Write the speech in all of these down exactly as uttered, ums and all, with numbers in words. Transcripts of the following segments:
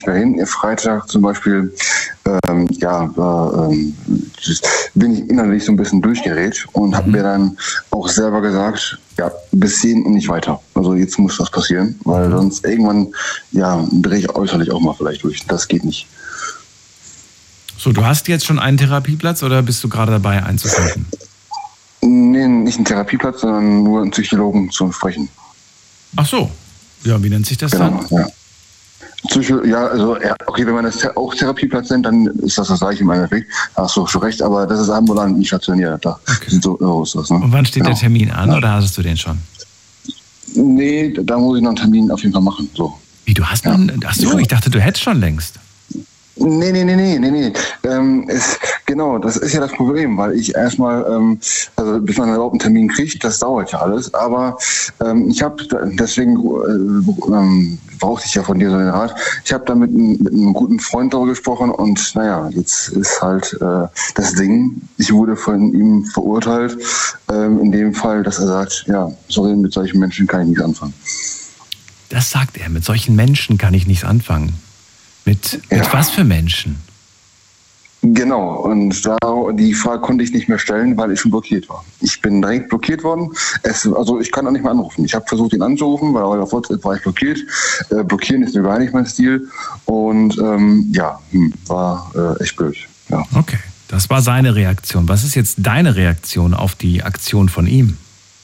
mehr hin. Freitag zum Beispiel, ähm, ja, war, ähm, bin ich innerlich so ein bisschen durchgedreht und habe mir dann auch selber gesagt, ja, bis hierhin und nicht weiter. Also jetzt muss das passieren, weil sonst irgendwann, ja, drehe ich äußerlich auch mal vielleicht durch. Das geht nicht. So, du hast jetzt schon einen Therapieplatz oder bist du gerade dabei einzufinden? Nee, nicht einen Therapieplatz, sondern nur einen Psychologen zu sprechen. Ach so. Ja, wie nennt sich das genau, dann? Ja. Psycho, ja, also, ja, okay, wenn man das auch Therapieplatz nennt, dann ist das das gleiche im Endeffekt. Hast du schon recht, aber das ist ambulant, nicht stationär. Da okay. sind so Euros das, ne? Und wann steht genau. der Termin an, ja. oder hast du den schon? Nee, da muss ich noch einen Termin auf jeden Fall machen. So. Wie, du hast ja. einen? Ach so, ich dachte, du hättest schon längst. Nee, nee, nee, nee, nee, nee. Ähm, es, genau, das ist ja das Problem, weil ich erstmal, ähm, also bis man überhaupt einen Termin kriegt, das dauert ja alles, aber ähm, ich habe, deswegen äh, ähm, brauchte ich ja von dir so den Rat, ich habe da mit, mit einem guten Freund darüber gesprochen und naja, jetzt ist halt äh, das Ding, ich wurde von ihm verurteilt, ähm, in dem Fall, dass er sagt, ja, sorry, mit solchen Menschen kann ich nichts anfangen. Das sagt er, mit solchen Menschen kann ich nichts anfangen. Mit, mit ja. was für Menschen? Genau, und da die Frage konnte ich nicht mehr stellen, weil ich schon blockiert war. Ich bin direkt blockiert worden. Es, also ich kann auch nicht mehr anrufen. Ich habe versucht, ihn anzurufen, weil auf WhatsApp war ich blockiert. Äh, blockieren ist gar nicht mein Stil. Und ähm, ja, war äh, echt blöd. Ja. Okay, das war seine Reaktion. Was ist jetzt deine Reaktion auf die Aktion von ihm?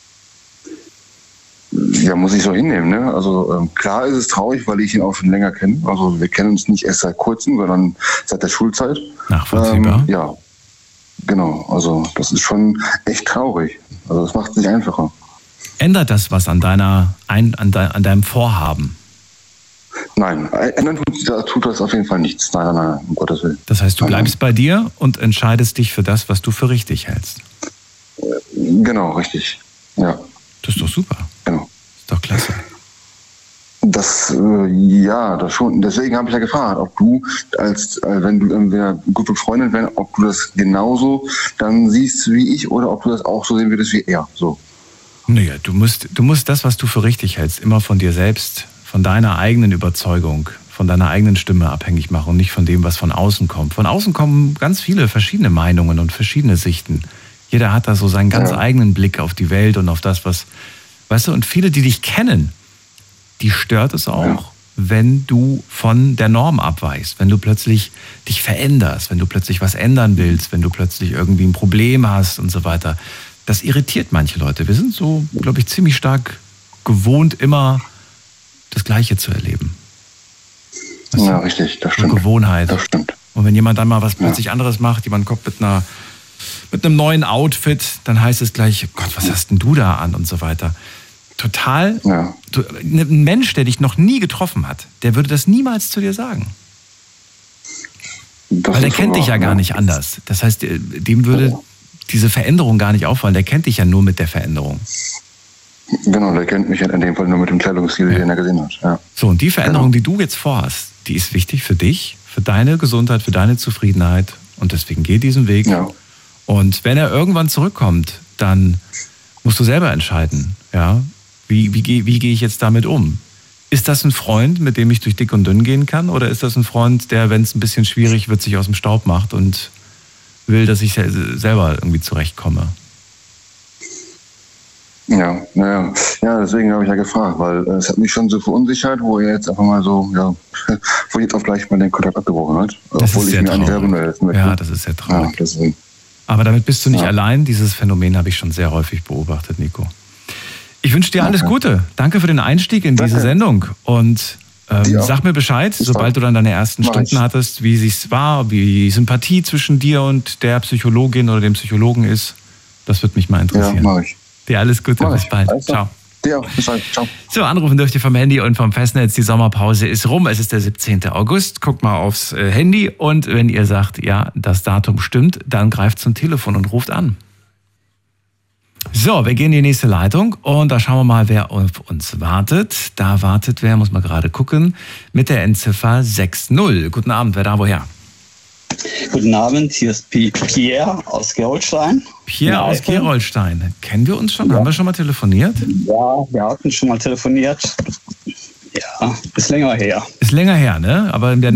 Ja, muss ich so hinnehmen, ne? Also ähm, klar ist es traurig, weil ich ihn auch schon länger kenne. Also wir kennen uns nicht erst seit kurzem, sondern seit der Schulzeit. Nachvollziehbar. Ähm, ja, genau. Also das ist schon echt traurig. Also das macht es nicht einfacher. Ändert das was an deiner, ein, an, de, an deinem Vorhaben? Nein, ändern tut, tut das auf jeden Fall nichts. Nein, nein, nein, um Gottes Willen. Das heißt, du nein, bleibst nein. bei dir und entscheidest dich für das, was du für richtig hältst. Genau, richtig. Ja. Das ist doch super. Genau. Ist doch klasse. Das, äh, ja, das schon. Deswegen habe ich ja gefragt, ob du, als äh, wenn du entweder gut befreundet wärst, ob du das genauso dann siehst wie ich oder ob du das auch so sehen würdest wie er. So. Naja, du musst, du musst das, was du für richtig hältst, immer von dir selbst, von deiner eigenen Überzeugung, von deiner eigenen Stimme abhängig machen und nicht von dem, was von außen kommt. Von außen kommen ganz viele verschiedene Meinungen und verschiedene Sichten. Jeder hat da so seinen ganz ja. eigenen Blick auf die Welt und auf das, was, weißt du, und viele, die dich kennen, die stört es auch, ja. wenn du von der Norm abweichst, wenn du plötzlich dich veränderst, wenn du plötzlich was ändern willst, wenn du plötzlich irgendwie ein Problem hast und so weiter. Das irritiert manche Leute. Wir sind so, glaube ich, ziemlich stark gewohnt, immer das Gleiche zu erleben. Weißt ja, du? richtig, das so stimmt. Gewohnheit. Das stimmt. Und wenn jemand dann mal was plötzlich ja. anderes macht, jemand kommt mit einer mit einem neuen Outfit, dann heißt es gleich, Gott, was hast denn du da an und so weiter. Total, ja. du, ein Mensch, der dich noch nie getroffen hat, der würde das niemals zu dir sagen. Das Weil der kennt dich ja gar nicht anders. Das heißt, dem würde ja. diese Veränderung gar nicht auffallen. Der kennt dich ja nur mit der Veränderung. Genau, der kennt mich in dem Fall nur mit dem Kleidungsstil, ja. den er gesehen hat. Ja. So, und die Veränderung, genau. die du jetzt vorhast, die ist wichtig für dich, für deine Gesundheit, für deine Zufriedenheit. Und deswegen geh diesen Weg. Ja. Und wenn er irgendwann zurückkommt, dann musst du selber entscheiden, ja, wie, wie, wie, wie gehe ich jetzt damit um? Ist das ein Freund, mit dem ich durch dick und dünn gehen kann? Oder ist das ein Freund, der, wenn es ein bisschen schwierig wird, sich aus dem Staub macht und will, dass ich selber irgendwie zurechtkomme? Ja, naja. Ja, deswegen habe ich ja gefragt, weil äh, es hat mich schon so verunsichert, wo er jetzt einfach mal so, ja, wo jetzt auf gleich mal den Kontakt abgebrochen hat. Das obwohl ist ich sehr mir eigentlich selber traurig. möchte. Ja, das ist sehr traurig. Ja, deswegen. Aber damit bist du nicht ja. allein. Dieses Phänomen habe ich schon sehr häufig beobachtet, Nico. Ich wünsche dir alles okay. Gute. Danke für den Einstieg in Danke. diese Sendung. Und ähm, sag mir Bescheid, Bis sobald bald. du dann deine ersten Mach Stunden ich. hattest, wie es war, wie die Sympathie zwischen dir und der Psychologin oder dem Psychologen ist. Das würde mich mal interessieren. Ja, mach ich. Dir alles Gute. Mach Bis ich. bald. Alles Ciao. Dir auch. Bis bald. Ciao. So, anrufen dürft ihr vom Handy und vom Festnetz. Die Sommerpause ist rum. Es ist der siebzehnten August. Guckt mal aufs Handy und wenn ihr sagt, ja, das Datum stimmt, dann greift zum Telefon und ruft an. So, wir gehen in die nächste Leitung und da schauen wir mal, wer auf uns wartet. Da wartet wer, muss man gerade gucken, mit der Endziffer sechs null. Guten Abend, wer da woher? Guten Abend, hier ist Pierre aus Gerolstein. Pierre aus Gerolstein. Kennen wir uns schon? Ja. Haben wir schon mal telefoniert? Ja, wir hatten schon mal telefoniert. Ja. ist länger her. Ist länger her, ne? Aber in der